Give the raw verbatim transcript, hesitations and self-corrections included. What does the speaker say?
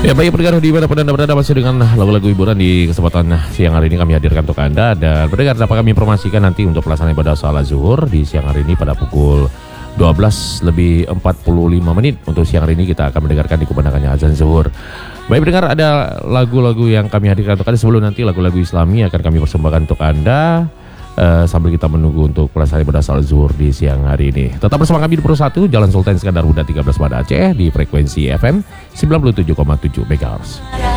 Ya baik pendengar di mana Anda berada masih dengan lagu-lagu hiburan di kesempatan siang hari ini kami hadirkan untuk Anda. Dan pendengar dapat kami informasikan nanti untuk pelaksanaan ibadah salat zuhur di siang hari ini pada pukul dua belas lebih empat puluh lima menit. Untuk siang hari ini kita akan mendengarkan dikumandangkannya azan zuhur. Baik pendengar, ada lagu-lagu yang kami hadirkan untuk Anda. Sebelum nanti lagu-lagu Islami akan kami persembahkan untuk Anda Uh, sambil kita menunggu untuk pelaksanaan ibadah salat zuhur di siang hari ini. Tetap bersama kami di Pro satu Jalan Sultan Iskandar Muda tiga belas Banda Aceh di frekuensi F M sembilan puluh tujuh koma tujuh megahertz.